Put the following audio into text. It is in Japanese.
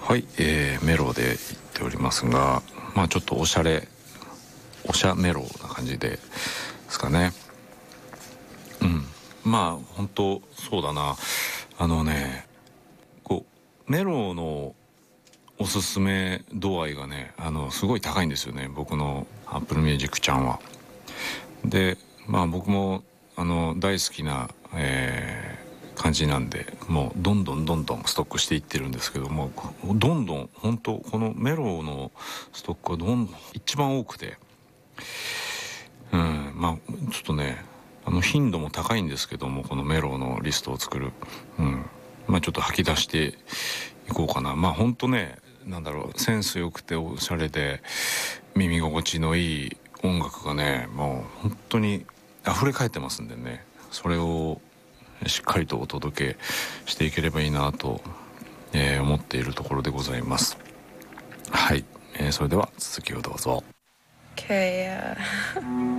はい、メロで言っておりますが、まあちょっとおしゃメロな感じですかね。まあ本当そうだな。メロのおすすめ度合いがね、すごい高いんですよね、僕の Apple Music ちゃんは。で、まあ僕も大好きな、感じなんで、もうどんどんストックしていってるんですけども、どんどん本当このメロのストックが一番多くて、まあちょっとね、頻度も高いんですけども、このメロのリストを作る、まあちょっと吐き出していこうかな。まあ本当ね、なんだろう、センス良くておしゃれで耳心地のいい音楽がね、もう本当に溢れ返ってますんでね、それをしっかりとお届けしていければいいなと、思っているところでございます。はい、それでは続きをどうぞ。 Okay,